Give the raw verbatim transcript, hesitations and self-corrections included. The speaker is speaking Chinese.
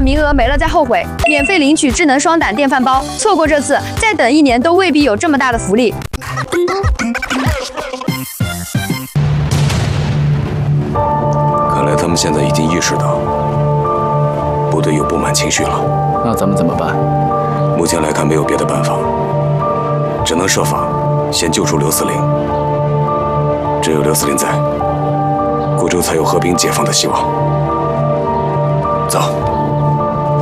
等名额没了再后悔。免费领取智能双胆电饭煲，错过这次，再等一年都未必有这么大的福利。 看来他们现在已经意识到部队有不满情绪了。 那咱们怎么办？ 目前来看，没有别的办法，只能设法先救出刘司令。只有刘司令在，贵州才有和平解放的希望。走。